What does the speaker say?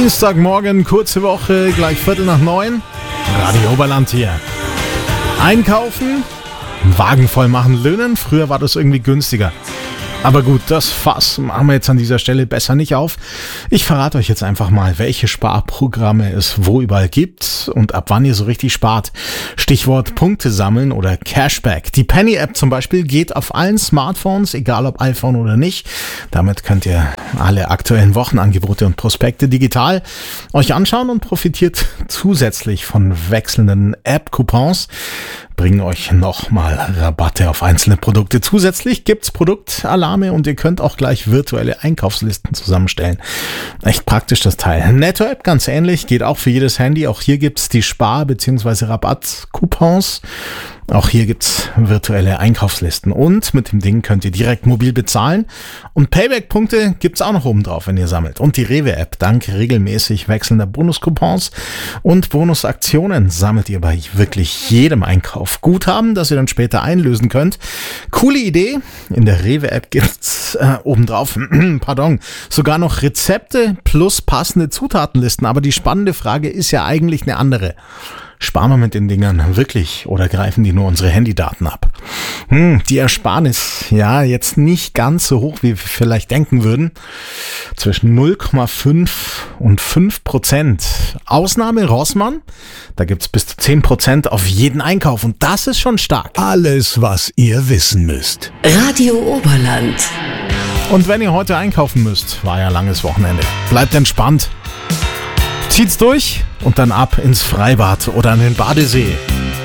Dienstagmorgen, kurze Woche, gleich 8:45. Radio Oberland hier. Einkaufen, Wagen voll machen, löhnen. Früher war das irgendwie günstiger. Aber gut, das Fass machen wir jetzt an dieser Stelle besser nicht auf. Ich verrate euch jetzt einfach mal, welche Sparprogramme es wo überall gibt und ab wann ihr so richtig spart. Stichwort Punkte sammeln oder Cashback. Die Penny-App zum Beispiel geht auf allen Smartphones, egal ob iPhone oder nicht. Damit könnt ihr alle aktuellen Wochenangebote und Prospekte digital euch anschauen und profitiert zusätzlich von wechselnden App-Coupons. Bringen euch nochmal Rabatte auf einzelne Produkte. Zusätzlich gibt's Produktalarme und ihr könnt auch gleich virtuelle Einkaufslisten zusammenstellen. Echt praktisch das Teil. Netto-App ganz ähnlich, geht auch für jedes Handy. Auch hier gibt's die Spar- bzw. Rabattcoupons. Auch hier gibt's virtuelle Einkaufslisten und mit dem Ding könnt ihr direkt mobil bezahlen und Payback-Punkte gibt's auch noch oben drauf, wenn ihr sammelt. Und die Rewe-App, dank regelmäßig wechselnder Bonuscoupons und Bonusaktionen sammelt ihr bei wirklich jedem Einkauf Guthaben, das ihr dann später einlösen könnt. Coole Idee, in der Rewe-App gibt's obendrauf, sogar noch Rezepte plus passende Zutatenlisten, aber die spannende Frage ist ja eigentlich eine andere. Sparen wir mit den Dingern wirklich oder greifen die nur unsere Handydaten ab? Die Ersparnis, ja, jetzt nicht ganz so hoch, wie wir vielleicht denken würden. Zwischen 0,5 und 5%. Ausnahme Rossmann, da gibt's bis zu 10% auf jeden Einkauf und das ist schon stark. Alles, was ihr wissen müsst. Radio Oberland. Und wenn ihr heute einkaufen müsst, war ja langes Wochenende. Bleibt entspannt. Zieht's durch und dann ab ins Freibad oder an den Badesee.